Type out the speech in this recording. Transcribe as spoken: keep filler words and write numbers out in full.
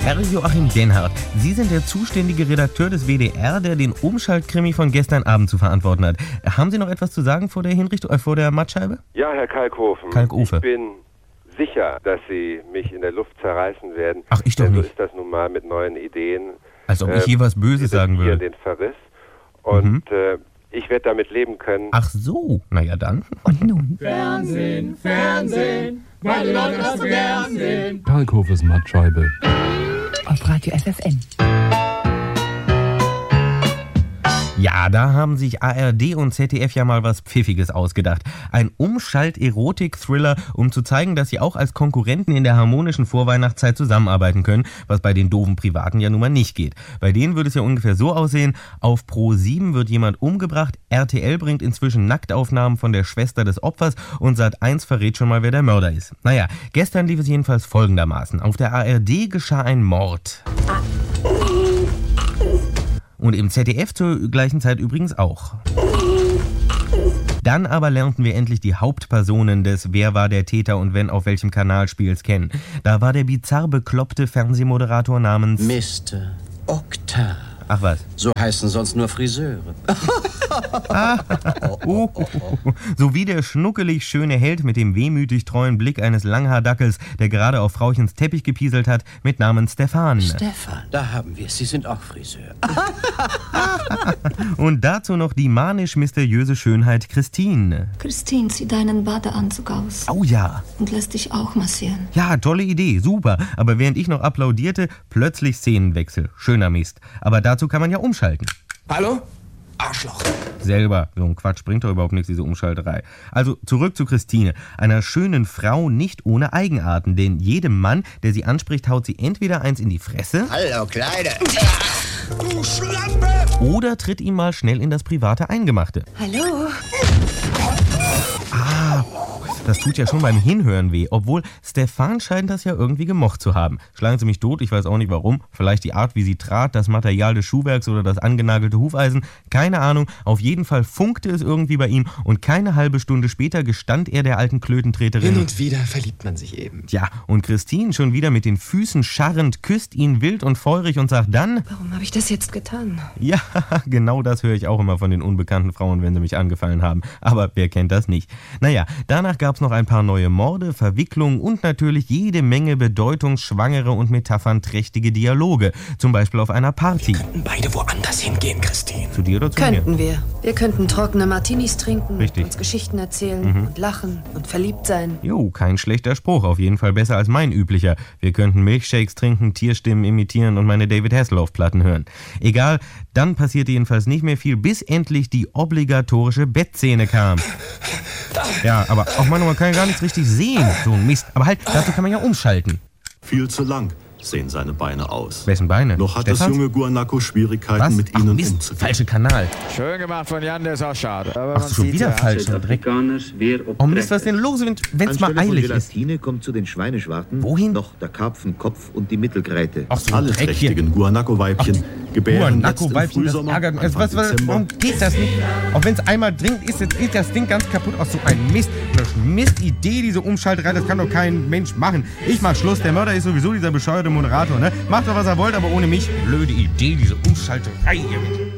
Herr Joachim Denhardt, Sie sind der zuständige Redakteur des W D R, der den Umschaltkrimi von gestern Abend zu verantworten hat. Haben Sie noch etwas zu sagen vor der Hinrichtung, äh, vor der Mattscheibe? Ja, Herr Kalkofen. Kalkofe. Ich bin sicher, dass Sie mich in der Luft zerreißen werden. Ach, ich doch Denn nicht. So ist das nun mal mit neuen Ideen. Als ob ich hier was Böses sagen würde. Den Verriss. Und Mhm. äh, ich werde damit leben können. Ach so, naja dann. Und nun? Fernsehen, Fernsehen, weil die Leute das so gern sehen. Kalkhofes Mattscheibe. Auf Radio F F N. Ja, da haben sich A R D und Z D F ja mal was Pfiffiges ausgedacht. Ein Umschalt-Erotik-Thriller, um zu zeigen, dass sie auch als Konkurrenten in der harmonischen Vorweihnachtszeit zusammenarbeiten können, was bei den doofen Privaten ja nun mal nicht geht. Bei denen würde es ja ungefähr so aussehen: Auf Pro sieben wird jemand umgebracht, R T L bringt inzwischen Nacktaufnahmen von der Schwester des Opfers und Sat eins verrät schon mal, wer der Mörder ist. Naja, gestern lief es jedenfalls folgendermaßen. Auf der A R D geschah ein Mord. Und im Z D F zur gleichen Zeit übrigens auch. Dann aber lernten wir endlich die Hauptpersonen des Wer war der Täter und wenn auf welchem Kanalspiels kennen. Da war der bizarr bekloppte Fernsehmoderator namens Mister Oktar. Ach was. So heißen sonst nur Friseure. Ah, oh, oh, oh. Sowie der schnuckelig schöne Held mit dem wehmütig treuen Blick eines Langhaardackels, der gerade auf Frauchens Teppich gepieselt hat, mit Namen Stefan. Stefan, da haben wir es. Sie sind auch Friseur. Und dazu noch die manisch-mysteriöse Schönheit Christine. Christine, zieh deinen Badeanzug aus. Oh ja. Und lass dich auch massieren. Ja, tolle Idee, super. Aber während ich noch applaudierte, plötzlich Szenenwechsel. Schöner Mist. Aber dazu kann man ja umschalten. Hallo? Arschloch. Selber, so ein Quatsch bringt doch überhaupt nichts, diese Umschalterei. Also zurück zu Christine, einer schönen Frau nicht ohne Eigenarten, denn jedem Mann, der sie anspricht, haut sie entweder eins in die Fresse. Hallo, Kleine. Du Schlampe! Oder tritt ihm mal schnell in das private Eingemachte. Hallo? Ah, das tut ja schon beim Hinhören weh, obwohl Stefan scheint das ja irgendwie gemocht zu haben. Schlagen Sie mich tot, ich weiß auch nicht warum. Vielleicht die Art, wie sie trat, das Material des Schuhwerks oder das angenagelte Hufeisen. Keine Ahnung, auf jeden Fall funkte es irgendwie bei ihm und keine halbe Stunde später gestand er der alten Klötentreterin. Hin und wieder verliebt man sich eben. Ja, und Christine schon wieder mit den Füßen scharrend küsst ihn wild und feurig und sagt dann: Warum habe ich das jetzt getan? Ja, genau das höre ich auch immer von den unbekannten Frauen, wenn sie mich angefallen haben. Aber wer kennt das nicht? Naja, danach gab es noch ein paar neue Morde, Verwicklungen und natürlich jede Menge bedeutungsschwangere und metaphernträchtige Dialoge. Zum Beispiel auf einer Party. Wir könnten beide woanders hingehen, Christine. Zu dir oder zu Könnten mir? wir. Wir könnten trockene Martinis trinken, Richtig. uns Geschichten erzählen Mhm. und lachen und verliebt sein. Jo, kein schlechter Spruch, auf jeden Fall besser als mein üblicher. Wir könnten Milchshakes trinken, Tierstimmen imitieren und meine David Hasselhoff-Platten hören. Egal, dann passierte jedenfalls nicht mehr viel, bis endlich die obligatorische Bettszene kam. Ja, aber auch manchmal, man kann ja gar nichts richtig sehen. So ein Mist. Aber halt, dazu kann man ja umschalten. Viel zu lang sehen seine Beine aus. Wessen Beine? Noch hat Stefans? das junge Guanaco Schwierigkeiten, Was? mit Ach, ihnen Mist, umzugehen. falscher Kanal. Schön gemacht von Jan, der ist auch schade. Aber Ach, man schon sieht wieder ja, falsch, der Dreck. Oh Mist, was ist denn los, wenn es mal eilig ist? Gelatine kommt zu den Schweineschwarten Wohin? noch der Karpfenkopf und die Mittelgreite. Ach so, Alle Dreck hier. trächtigen Guanaco-Weibchen gebären letzt im Guanaco-Weibchen, das Frühsommer, ärgert mich. Anfang Was, was, Dezember. warum geht das nicht? Auch wenn es einmal dringt, ist, ist das Ding ganz kaputt. Ach so ein Mist. Eine Mistidee, diese Umschalterei, das kann doch kein Mensch machen. Ich mach Schluss, der Mörder ist sowieso dieser bescheuerte Moderator, ne? Macht doch, was er wollt, aber ohne mich. Blöde Idee, diese Umschalterei hier.